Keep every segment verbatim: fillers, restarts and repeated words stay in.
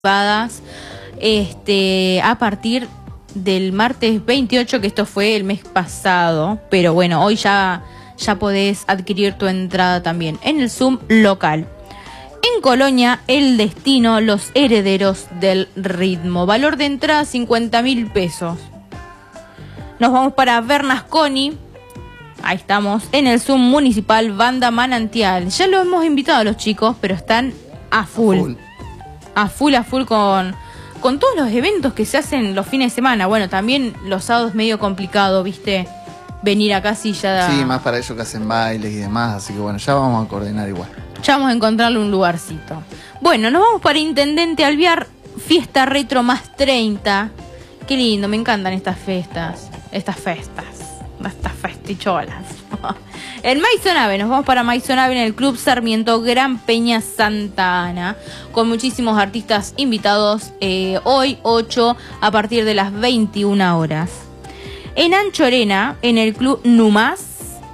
este a partir del martes veintiocho, que esto fue el mes pasado, pero bueno, hoy ya, ya podés adquirir tu entrada también en el Zoom local. En Colonia, El Destino, Los Herederos del Ritmo. Valor de entrada cincuenta mil pesos. Nos vamos para Bernasconi. Ahí estamos, en el Zoom municipal, Banda Manantial. Ya lo hemos invitado a los chicos, pero están a full. A full, a full, a full con, con todos los eventos que se hacen los fines de semana. Bueno, también los sábados medio complicado, ¿viste? Venir acá sí ya da... Sí, más para ellos que hacen bailes y demás, así que bueno, ya vamos a coordinar igual. Ya vamos a encontrarle un lugarcito. Bueno, nos vamos para Intendente Alvear, fiesta retro más treinta. Qué lindo, me encantan estas fiestas, estas festas, estas festicholas. En Maisonave, nos vamos para Maisonave en el Club Sarmiento Gran Peña Santa Ana, con muchísimos artistas invitados, eh, hoy ocho a partir de las veintiuna horas. En Anchorena, en el Club Numas,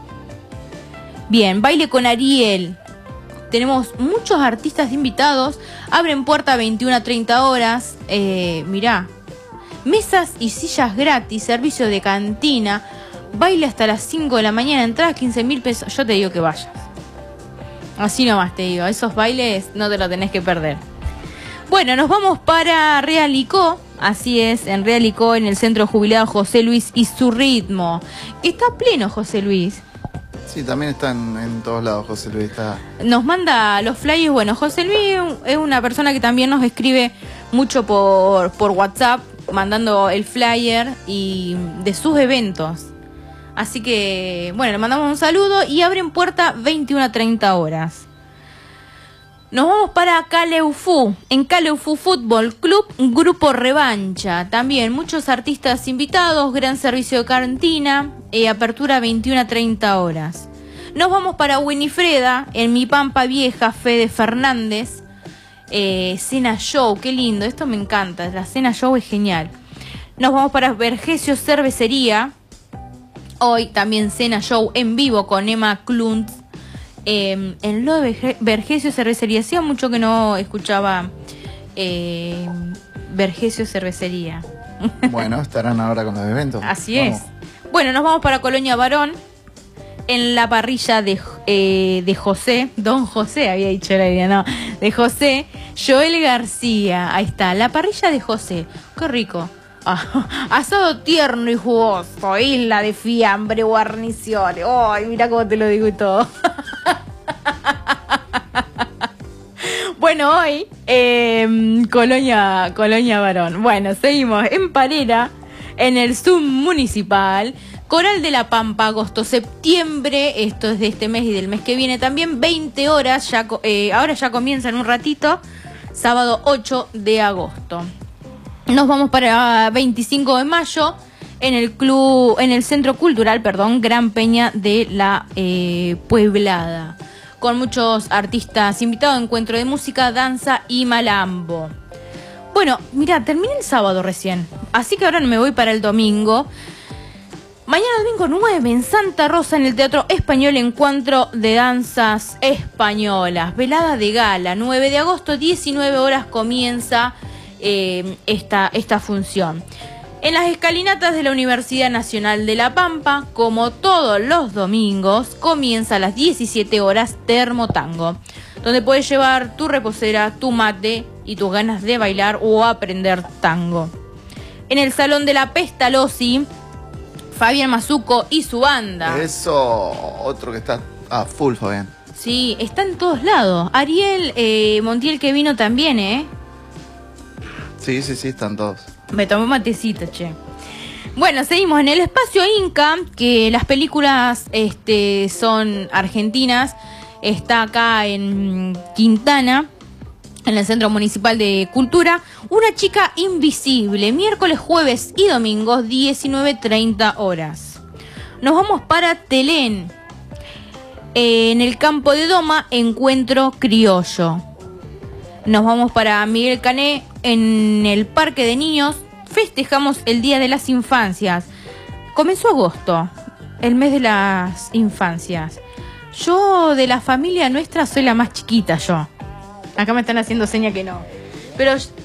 bien, baile con Ariel. Tenemos muchos artistas invitados, abren puerta a veintiuna a treinta horas, eh, mirá, mesas y sillas gratis, servicio de cantina, baile hasta las cinco de la mañana, entrada quince mil pesos. Yo te digo que vayas. Así nomás te digo, esos bailes no te lo tenés que perder. Bueno, nos vamos para Realicó. Así es, en Realicó, en el Centro Jubilado José Luis y su ritmo. Está pleno José Luis. Sí, también están en todos lados, José Luis está... Nos manda los flyers. Bueno, José Luis es una persona que también nos escribe mucho por, por WhatsApp, mandando el flyer y de sus eventos. Así que, bueno, le mandamos un saludo y abren puerta veintiuna a treinta horas. Nos vamos para Caleufú, en Caleufú Fútbol Club, Grupo Revancha. También muchos artistas invitados, gran servicio de cantina, eh, apertura veintiuna a treinta horas. Nos vamos para Winifreda, en Mi Pampa Vieja, Fede Fernández. Eh, cena Show, qué lindo, esto me encanta, la Cena Show es genial. Nos vamos para Vergesio Cervecería. Hoy también Cena Show en vivo con Emma Kluntz. Eh, en lo de Vergesio Cervecería, hacía mucho que no escuchaba eh, Vergesio Cervecería. Bueno, estarán ahora con los eventos. Así vamos. es. Bueno, nos vamos para Colonia Varón, en la parrilla de, eh, de José, Don José, había dicho la idea, no, de José, Joel García. Ahí está, la parrilla de José, qué rico. Ah, asado tierno y jugoso, isla de fiambre, guarniciones. Ay, mira cómo te lo digo y todo. Bueno, hoy eh, Colonia, Colonia Varón. Bueno, seguimos en Parera, en el Zoom municipal. Coral de la Pampa, agosto, septiembre. Esto es de este mes y del mes que viene también. veinte horas, ya, eh, ahora ya comienza en un ratito. Sábado ocho de agosto. Nos vamos para veinticinco de mayo en el club, en el Centro Cultural, perdón, Gran Peña de la eh, Pueblada, con muchos artistas invitados, encuentro de música, danza y malambo. Bueno, mira, terminé el sábado recién, así que ahora me voy para el domingo. Mañana domingo nueve en Santa Rosa, en el Teatro Español, encuentro de danzas españolas, velada de gala, nueve de agosto, diecinueve horas comienza Eh, esta, esta función. En las escalinatas de la Universidad Nacional de La Pampa, como todos los domingos, comienza a las diecisiete horas Termotango, donde puedes llevar tu reposera, tu mate y tus ganas de bailar o aprender tango. En el Salón de la Pestalozzi, Fabián Mazuco y su banda. Eso, otro que está a full, Fabián. Sí, está en todos lados. Ariel eh, Montiel, que vino también, ¿eh? Sí, sí, sí, están todos. Me tomé un matecito, che. Bueno, seguimos en el Espacio Inca, que las películas este, son argentinas. Está acá en Quintana, en el Centro Municipal de Cultura. Una chica invisible, miércoles, jueves y domingos, diecinueve treinta horas. Nos vamos para Telén. En el Campo de Doma, encuentro criollo. Nos vamos para Miguel Cané, en el Parque de Niños. Festejamos el Día de las Infancias. Comenzó agosto, el mes de las infancias. Yo, de la familia nuestra, soy la más chiquita, yo. Acá me están haciendo seña que no. Pero